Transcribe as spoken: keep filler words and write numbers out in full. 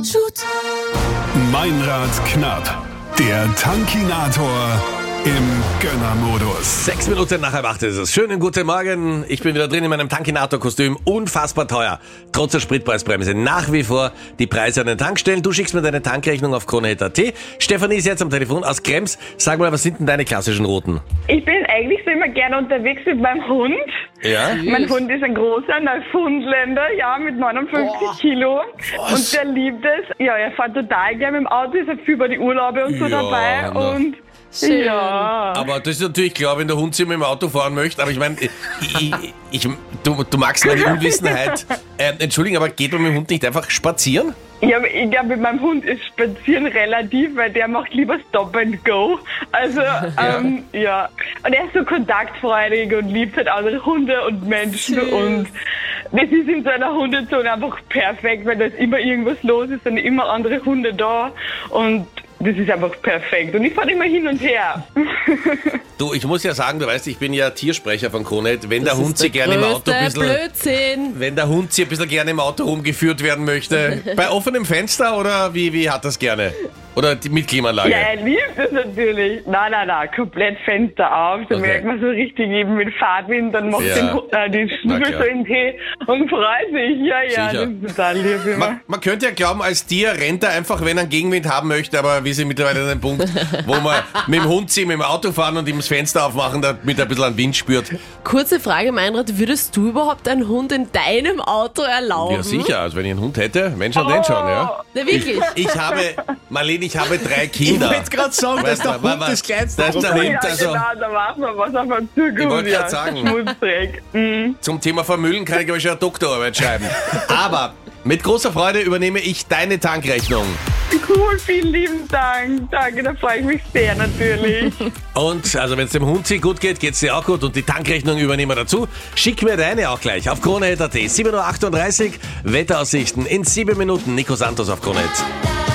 Meinrad knapp. Der Tankinator im Gönnermodus. Sechs Minuten nach halb acht ist es. Schönen guten Morgen. Ich bin wieder drin in meinem Tankinator-Kostüm. Unfassbar teuer. Trotz der Spritpreisbremse. Nach wie vor die Preise an den Tankstellen. Du schickst mir deine Tankrechnung auf kronehit punkt at. Stefanie ist jetzt am Telefon aus Krems. Sag mal, was sind denn deine klassischen Routen? Ich bin eigentlich so immer gerne unterwegs mit meinem Hund. Ja? Mein Hund ist ein großer Neufundländer, ja, mit neunundfünfzig Oh, Kilo. was? Und der liebt es. Ja, er fährt total gerne mit dem Auto, ist viel bei die Urlaube und so Ja, dabei. na. Und Schön. ja. Aber das ist natürlich klar, wenn der Hund sich mit dem Auto fahren möchte. Aber ich meine, ich, ich, ich, du, du magst meine Unwissenheit. Äh, Entschuldigung, aber geht man mit dem Hund nicht einfach spazieren? Ja, aber ich glaube, mit meinem Hund ist Spazieren relativ, weil der macht lieber Stop and Go. Also, ähm, ja. Und er ist so kontaktfreudig und liebt halt andere Hunde und Menschen. Schön. Und das ist in so einer Hundezone einfach perfekt, weil da ist immer irgendwas los, es sind immer andere Hunde da. Und das ist einfach perfekt. Und ich fahre immer hin und her. Du, ich muss ja sagen, du weißt, ich bin ja Tiersprecher von Kronehit. Wenn Das der Hund ist sich der gerne im Auto ein größte bisschen... Blödsinn. Wenn der Hund sie ein bisschen gerne im Auto rumgeführt werden möchte, bei offenem Fenster oder wie, wie hat das gerne? Oder die, mit Klimaanlage? Ja, er liebt es natürlich. Nein, nein, nein, komplett Fenster auf. Da Okay. merkt man so richtig eben mit Fahrtwind, dann macht Ja. den, Hu- äh, die Na Schnüffel klar. so in den Tee und freut sich. Ja, ja, Sicher. das ist total lieb immer. Man, man könnte ja glauben, als Tier rennt er einfach, wenn er einen Gegenwind haben möchte, aber wir sind mittlerweile an einem Punkt, wo man mit dem Hund sich mit dem Auto fahren und ihm das Fenster aufmachen, damit er ein bisschen einen Wind spürt. Kurze Frage, Meinrad, würdest du überhaupt einen Hund in deinem Auto erlauben? Ja, sicher, also wenn ich einen Hund hätte, Mensch, an den schon, ja. Na, wirklich? Ich habe, Marlene, ich habe drei Kinder. Ich wollte gerade sagen, das ist der Weißt du, Hund wa- das Kleinste. das ist der Ja, Hund, also genau, da machen wir was auf uns zukommt. Ich wollte ja. grad sagen. Schmutzträg. Mhm. zum Thema Vermüllen kann ich, glaube ich, schon eine Doktorarbeit schreiben. Aber mit großer Freude übernehme ich deine Tankrechnung. Cool, vielen lieben Dank. Danke, da freue ich mich sehr natürlich. Und also wenn es dem Hund sich gut geht, geht es dir auch gut. Und die Tankrechnung übernehmen wir dazu. Schick mir deine auch gleich auf kronehit punkt at. sieben Uhr achtunddreißig, Wetteraussichten in sieben Minuten. Nico Santos auf Kronehit.